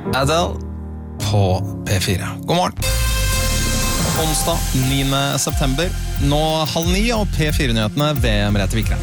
Adele på P4. God morgen. Onsdag 9. september. Nå 8:30 og P4-nyhetene ved Merete Vikrem.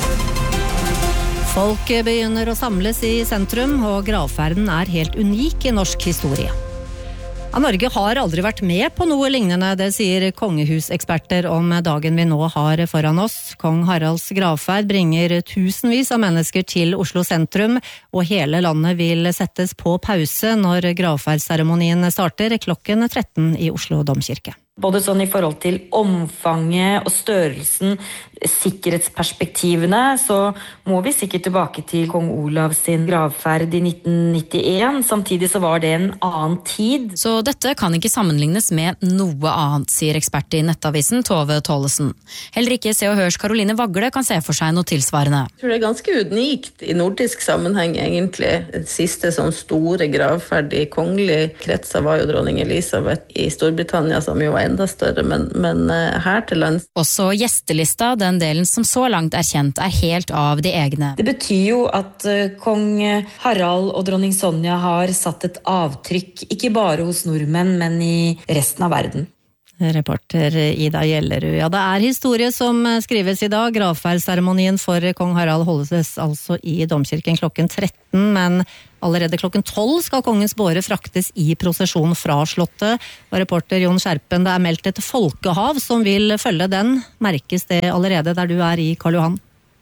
Folk begynner å samles i sentrum, og gravferden er helt unik i norsk historie. Ja, Norge har aldri vært med på noe lignende, det sier kongehuseksperter om dagen vi nå har foran oss. Kong Haralds gravferd bringer tusenvis av mennesker til Oslo sentrum, og hele landet vil settes på pause når gravferdsseremonien starter klokken 13 i Oslo domkirke. Både sånn i forhold til omfanget og størrelsen, sikkerhetsperspektivene, så må vi sikkert tilbake til kong Olav sin gravferd i 1991. Samtidig så var det en annen tid. Så dette kan ikke sammenlignes med noe annet, sier ekspert i Nettavisen Tove Tollesen. Heller ikke Se og Hørs Karoline Vagle kan se for seg noe tilsvarende. Jeg tror det er ganske unikt i nordisk sammenheng, egentlig. Det siste sånn store gravferd i kongelig kretser var jo dronning Elisabeth i Storbritannia, som jo var enda større, men her til lands. Også gjestelista, den delen som så langt er kjent, er helt av de egne. Det betyr jo at kong Harald og dronning Sonja har satt et avtrykk, ikke bare hos nordmenn, men i resten av verden. Reporter Ida Gjellerud. Ja, det er historie som skrives i dag. Gravferdsseremonien for kong Harald holdes altså i domkirken klokken 13, men allerede klokken 12 skal kongens båre fraktes i prosesjon fra slottet. Og reporter Jon Skjerpen, det er meldt et folkehav som vil følge den. Merkes det allerede der du er i Karl Johan?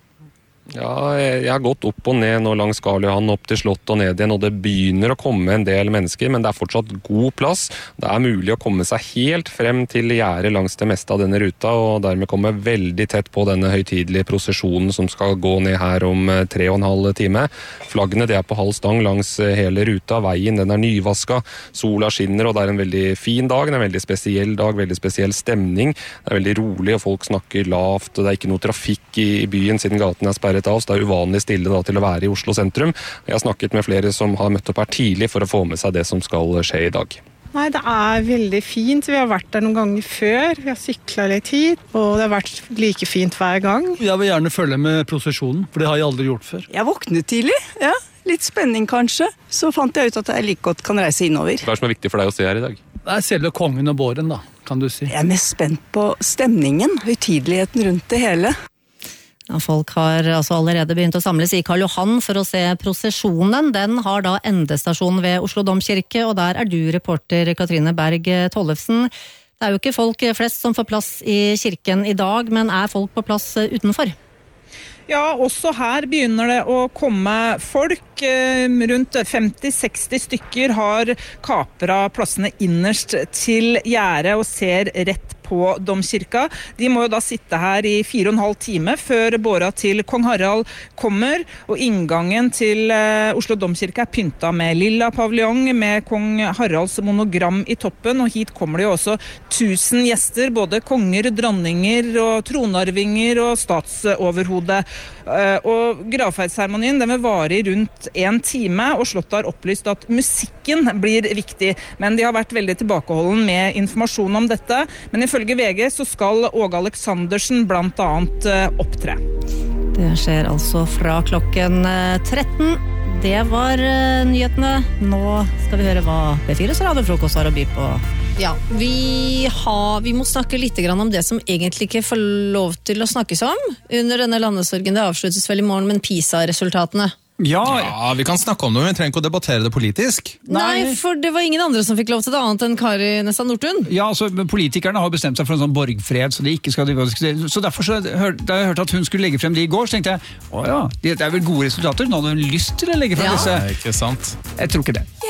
Ja, jeg har gått opp og ned nå langs Karl Johan, opp til slott og ned igjen, og det begynner å komme en del mennesker, men det er fortsatt god plass. Det er mulig å komme seg helt frem til gjerdet langs det meste av denne ruta, og dermed komme veldig tett på denne høytidelige prosesjonen som skal gå ned her om 3,5 time. Flaggene det er på halv stang langs hele ruta, veien den er nyvaska, sola skinner, og det er en veldig fin dag, det er en veldig spesiell dag, veldig spesiell stemning. Det er veldig rolig, og folk snakker lavt, og det er ikke noe trafikk i byen siden gaten er sperret av oss. Det er uvanlig stille da, til å være i Oslo sentrum. Jeg har snakket med flere som har møtt opp her tidlig for å få med seg det som skal skje i dag. Nei, det er veldig fint. Vi har vært der noen ganger før. Vi har syklet litt hit, og det har vært like fint hver gang. Jeg vil gjerne følge med prosesjonen, for det har jeg aldri gjort før. Jeg våknet tidlig, ja. Litt spenning kanskje. Så fant jeg ut at jeg like godt kan reise innover. Hva er det som er viktig for deg å se her i dag? Det er selve kongen og båren da, kan du si. Jeg er mest spent på stemningen, høytideligheten rundt det hele. Ja, folk har altså allerede begynt å samles i Karl Johan for å se prosesjonen. Den har da endestasjon ved Oslo domkirke, og der er du reporter Katrine Berg Tollefsen. Det er jo ikke folk flest som får plass i kirken i dag, men er folk på plass utenfor? Ja, også her begynner det å komme folk. Rundt 50-60 stykker har kapret plassene innerst til gjerdet og ser rett på domkirka. De må jo da sitte her i 4,5 time før båra til kong Harald kommer, og inngangen til Oslo domkirke er pynta med lilla paviljong med kong Haralds monogram i toppen, og hit kommer det jo også 1000 gjester, både konger, dronninger og tronarvinger og statsoverhode. Og gravferdsseremonien den vil vare i rundt 1 time, og slottet har opplyst at musikken blir viktig, men de har vært veldig tilbakeholden med informasjon om dette. Men ifølge VG så skal Åge Aleksandersen blant annet opptre. Det skjer altså fra klokken 13. Det var nyhetene. Nå skal vi høre hva P4's radiofrokost har å by på. Ja, vi må snakke litt om det som egentlig ikke får lov til å snakkes om under denne landesorgen. Det avsluttes vel i morgen, men PISA-resultatene. Ja, vi kan snakke om det, men vi trenger ikke å debattere det politisk. Nei, for det var ingen andre som fikk lov til det annet enn Kari Nessa Nordtun. Ja, altså politikerne har bestemt seg for en sånn borgfred, så de ikke skal så derfor da jeg hørte at hun skulle legge frem det i går, så tenkte jeg, det er vel gode resultater, nå hadde hun lyst til å legge frem disse. Ikke sant. Jeg tror ikke det.